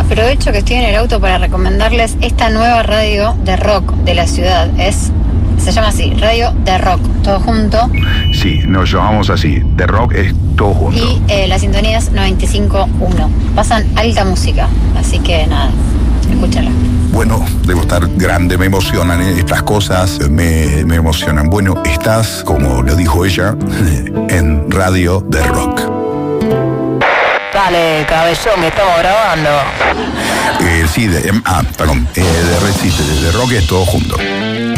Aprovecho que estoy en el auto para recomendarles esta nueva radio de rock de la ciudad. Se llama así, Radio de Rock, todo junto. Sí, nos llamamos así. The Rock es todo junto. Y la sintonía es 95.1. Pasan alta música, así que nada, escúchala. Bueno, debo estar grande, me emocionan estas cosas, me emocionan. Bueno, estás, como lo dijo ella, en Radio de Rock. Dale, cabezón, que estamos grabando. Sí, de Rock es todo junto.